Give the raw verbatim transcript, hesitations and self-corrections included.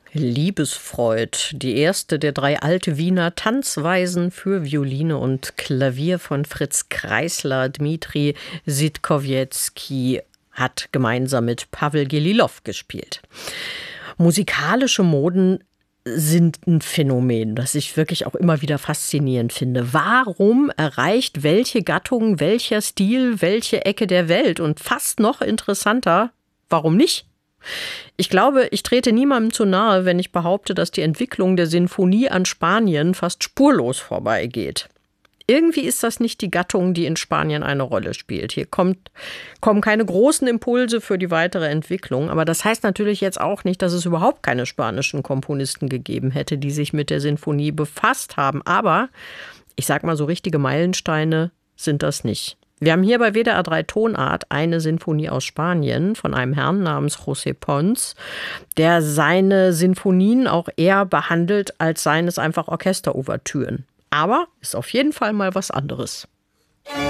Liebesfreud, die erste der drei Alt-Wiener Tanzweisen für Violine und Klavier von Fritz Kreisler. Dmitri Sitkowiecki hat gemeinsam mit Pawel Gelilow gespielt. Musikalische Moden sind ein Phänomen, das ich wirklich auch immer wieder faszinierend finde. Warum erreicht welche Gattung, welcher Stil, welche Ecke der Welt? Und fast noch interessanter, warum nicht? Ich glaube, ich trete niemandem zu nahe, wenn ich behaupte, dass die Entwicklung der Sinfonie an Spanien fast spurlos vorbeigeht. Irgendwie ist das nicht die Gattung, die in Spanien eine Rolle spielt. Hier kommt, kommen keine großen Impulse für die weitere Entwicklung. Aber das heißt natürlich jetzt auch nicht, dass es überhaupt keine spanischen Komponisten gegeben hätte, die sich mit der Sinfonie befasst haben. Aber ich sag mal, so richtige Meilensteine sind das nicht. Wir haben hier bei W D R drei Tonart eine Sinfonie aus Spanien von einem Herrn namens José Pons, der seine Sinfonien auch eher behandelt, als seien es einfach Orchesterouvertüren. Aber ist auf jeden Fall mal was anderes.